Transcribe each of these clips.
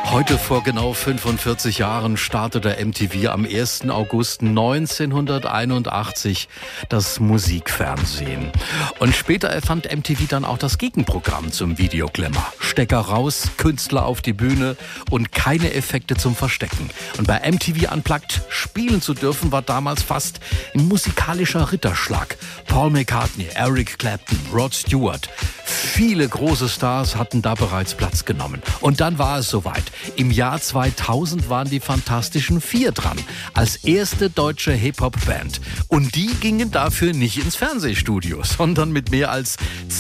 Heute vor genau 45 Jahren startete MTV am 1. August 1981 das Musikfernsehen. Und später erfand MTV dann auch das Gegenprogramm zum Videoglamour. Stecker raus, Künstler auf die Bühne und keine Effekte zum Verstecken. Und bei MTV Unplugged spielen zu dürfen, war damals fast ein musikalischer Ritterschlag. Paul McCartney, Eric Clapton, Rod Stewart. Viele große Stars hatten da bereits Platz genommen. Und dann war es soweit. Im Jahr 2000 waren die Fantastischen Vier dran, als erste deutsche Hip-Hop-Band. Und die gingen dafür nicht ins Fernsehstudio, sondern mit mehr als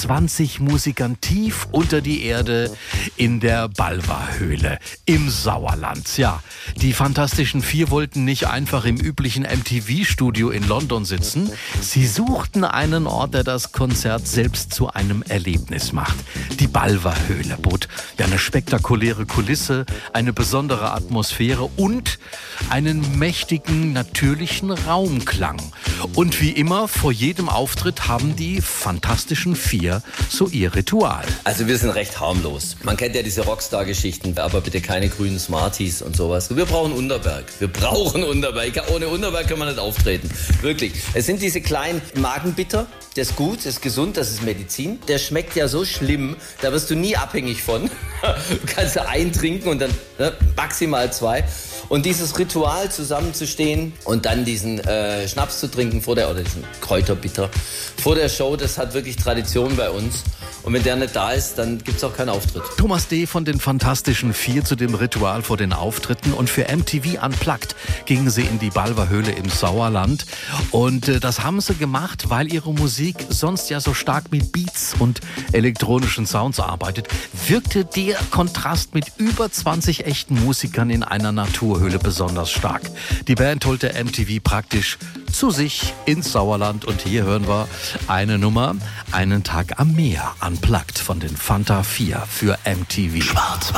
20 Musikern tief unter die Erde in der Balva-Höhle im Sauerland. Ja, die Fantastischen Vier wollten nicht einfach im üblichen MTV-Studio in London sitzen. Sie suchten einen Ort, der das Konzert selbst zu einem Erlebnis macht. Die Balva-Höhle bot eine spektakuläre Kulisse, eine besondere Atmosphäre und einen mächtigen, natürlichen Raumklang. Und wie immer, vor jedem Auftritt haben die Fantastischen Vier so ihr Ritual. Also wir sind recht harmlos. Man kennt ja diese Rockstar-Geschichten, aber bitte keine grünen Smarties und sowas. Wir brauchen Unterberg. Wir brauchen Unterberg. Ohne Unterberg können wir nicht auftreten. Wirklich. Es sind diese kleinen Magenbitter. Der ist gut, der ist gesund, das ist Medizin. Der schmeckt ja so schlimm, da wirst du nie abhängig von. Du kannst da einen trinken und dann maximal zwei. Und dieses Ritual zusammenzustehen und dann diesen Schnaps zu trinken oder diesen Kräuterbitter vor der Show, das hat wirklich Tradition bei uns. Und wenn der nicht da ist, dann gibt's auch keinen Auftritt. Thomas D. von den Fantastischen Vier zu dem Ritual vor den Auftritten. Und für MTV Unplugged gingen sie in die Balva-Höhle im Sauerland. Und das haben sie gemacht, weil ihre Musik sonst ja so stark mit Beats und elektronischen Sounds arbeitet. Wirkte der Kontrast mit über 20 echten Musikern in einer Naturhöhle besonders stark. Die Band holte MTV praktisch zu sich ins Sauerland. Und hier hören wir eine Nummer, Einen Tag am Meer, Unplugged von den Fanta 4 für MTV. Schwarz-Weiß.